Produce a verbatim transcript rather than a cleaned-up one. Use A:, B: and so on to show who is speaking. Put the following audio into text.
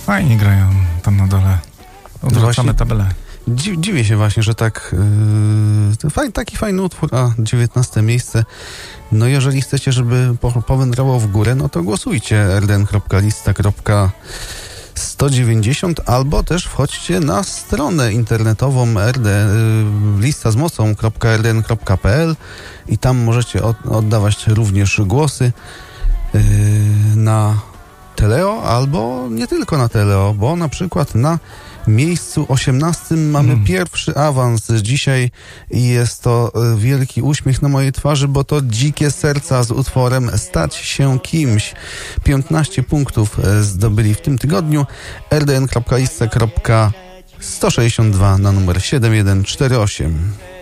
A: Fajnie grają tam na dole. Odwracamy tabelę.
B: Dzi- dziwię się właśnie, że tak yy, faj, taki fajny utwór, a dziewiętnaste miejsce. No jeżeli chcecie, żeby po, powędrował w górę, no to głosujcie r d n kropka lista kropka sto dziewięćdziesiąt albo też wchodźcie na stronę internetową r d yy, lista z mocą kropka r d n kropka p l i tam możecie od, oddawać również głosy yy, na Teleo, albo nie tylko na Teleo, bo na przykład na miejscu osiemnastym mamy mm. pierwszy awans dzisiaj i jest to wielki uśmiech na mojej twarzy, bo to Dzikie Serca z utworem Stać się kimś. piętnaście punktów zdobyli w tym tygodniu. r d n kropka lista kropka sto sześćdziesiąt dwa na numer siedem jeden cztery osiem.